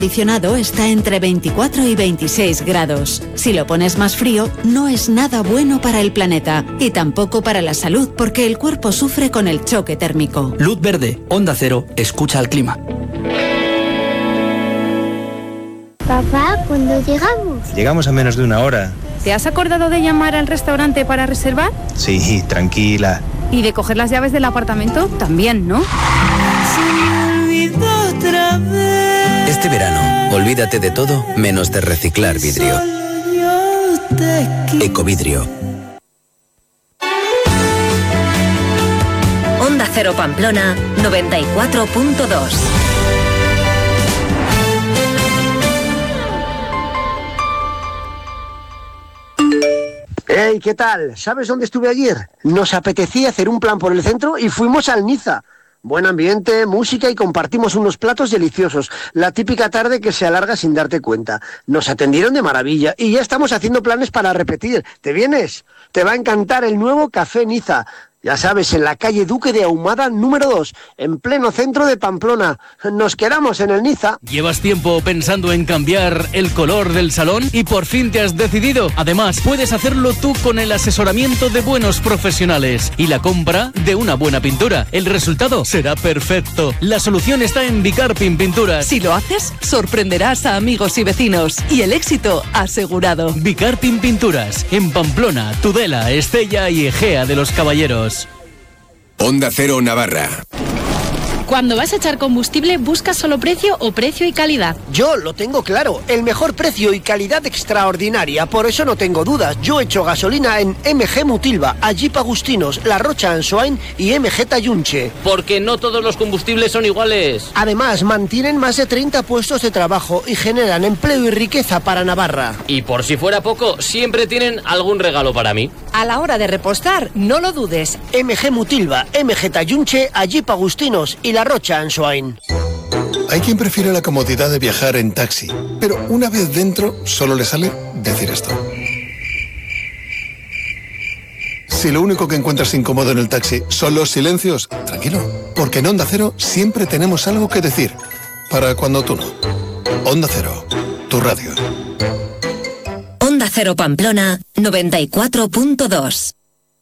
acondicionado está entre 24 y 26 grados. Si lo pones más frío, no es nada bueno para el planeta y tampoco para la salud, porque el cuerpo sufre con el choque térmico. Luz verde, Onda Cero, escucha al clima. Papá, ¿cuándo llegamos? Llegamos a menos de una hora. ¿Te has acordado de llamar al restaurante para reservar? Sí, tranquila. ¿Y de coger las llaves del apartamento? También, ¿no? Este verano, olvídate de todo menos de reciclar vidrio. Ecovidrio. Onda Cero Pamplona 94.2. Hey, ¿qué tal? ¿Sabes dónde estuve ayer? Nos apetecía hacer un plan por el centro y fuimos al Niza. Buen ambiente, música y compartimos unos platos deliciosos. La típica tarde que se alarga sin darte cuenta. Nos atendieron de maravilla y ya estamos haciendo planes para repetir. ¿Te vienes? Te va a encantar el nuevo Café Niza. Ya sabes, en la calle Duque de Ahumada número 2, en pleno centro de Pamplona. Nos quedamos en el Niza. ¿Llevas tiempo pensando en cambiar el color del salón y por fin te has decidido? Además, puedes hacerlo tú con el asesoramiento de buenos profesionales y la compra de una buena pintura. El resultado será perfecto. La solución está en Bicarpin Pinturas. Si lo haces, sorprenderás a amigos y vecinos y el éxito asegurado. Bicarpin Pinturas, en Pamplona, Tudela, Estella y Egea de los Caballeros. Onda Cero Navarra. Cuando vas a echar combustible, ¿buscas solo precio o precio y calidad? Yo lo tengo claro, el mejor precio y calidad extraordinaria, por eso no tengo dudas. Yo echo gasolina en MG Mutilva, Ajip Agustinos, La Rocha Ansoain y MG Tayunche. Porque no todos los combustibles son iguales. Además, mantienen más de 30 puestos de trabajo y generan empleo y riqueza para Navarra. Y por si fuera poco, siempre tienen algún regalo para mí. A la hora de repostar, no lo dudes. MG Mutilva, MG Tayunche, Ajip Agustinos y La Rocha Ansoain. Hay quien prefiere la comodidad de viajar en taxi, pero una vez dentro solo le sale decir esto. Si lo único que encuentras incómodo en el taxi son los silencios, tranquilo, porque en Onda Cero siempre tenemos algo que decir, para cuando tú no. Onda Cero, tu radio. Onda Cero Pamplona 94.2.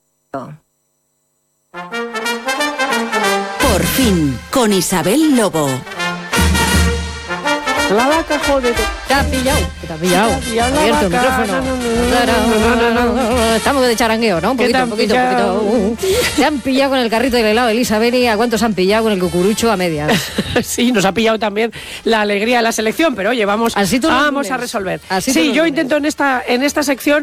Por fin, con Isabel Lobo. La vaca, joder. Te has pillado. Te has pillado. Abierto el micrófono. No. Estamos de charangueo, ¿no? Un poquito. Te han pillado con el carrito del helado, Elisabeth, ¿y a cuántos han pillado con el cucurucho a medias? Sí, nos ha pillado también la alegría de la selección, pero oye, vamos a resolver. Sí, yo intento en esta sección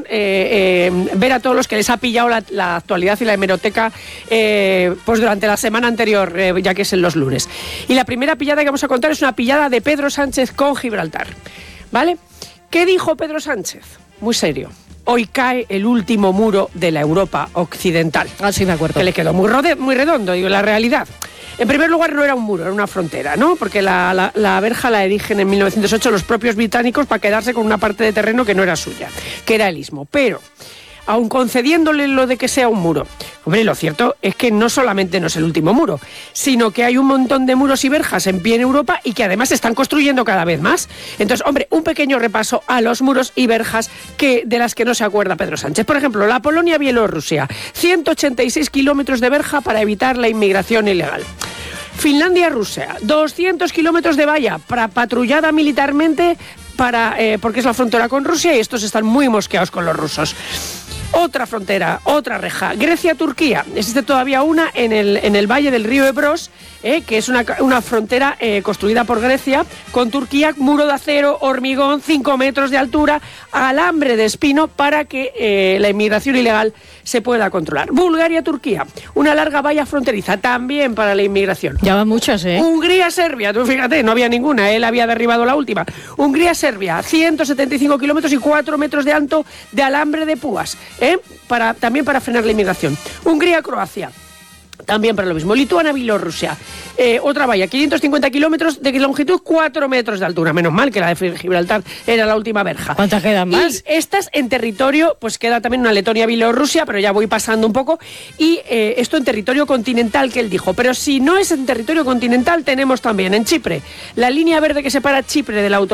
ver a todos los que les ha pillado la actualidad y la hemeroteca pues durante la semana anterior, ya que es en los lunes. Y la primera pillada que vamos a contar es una pillada de Pedro Sánchez con Gibraltar. ¿Vale? ¿Qué dijo Pedro Sánchez? Muy serio. Hoy cae el último muro de la Europa occidental. Ah, sí, me acuerdo. Que le quedó muy redondo, digo, la realidad. En primer lugar, no era un muro, era una frontera, ¿no? Porque la verja la erigen en 1908 los propios británicos para quedarse con una parte de terreno que no era suya, que era el istmo. Pero, aun concediéndole lo de que sea un muro, hombre, lo cierto es que no solamente no es el último muro, sino que hay un montón de muros y verjas en pie en Europa y que además se están construyendo cada vez más. Entonces, hombre, un pequeño repaso a los muros y verjas de las que no se acuerda Pedro Sánchez. Por ejemplo, la Polonia-Bielorrusia, 186 kilómetros de verja para evitar la inmigración ilegal. Finlandia-Rusia, 200 kilómetros de valla patrullada militarmente porque es la frontera con Rusia y estos están muy mosqueados con los rusos. Otra frontera, otra reja. Grecia-Turquía. Existe todavía una en el valle del río Ebros, que es una frontera construida por Grecia con Turquía, muro de acero, hormigón, 5 metros de altura, alambre de espino para que la inmigración ilegal se pueda controlar. Bulgaria-Turquía, una larga valla fronteriza también para la inmigración. Ya van muchas, Hungría-Serbia, tú fíjate, no había ninguna, él había derribado la última. Hungría-Serbia, 175 kilómetros y 4 metros de alto de alambre de púas, también para frenar la inmigración. Hungría-Croacia, también para lo mismo. Lituania-Bielorrusia, otra valla, 550 kilómetros de longitud, 4 metros de altura. Menos mal que la de Gibraltar era la última verja. ¿Cuántas quedan más? Y estas en territorio, pues queda también una Letonia-Bielorrusia, pero ya voy pasando un poco. Y esto en territorio continental que él dijo. Pero si no es en territorio continental, tenemos también en Chipre la línea verde que separa Chipre de la autonomía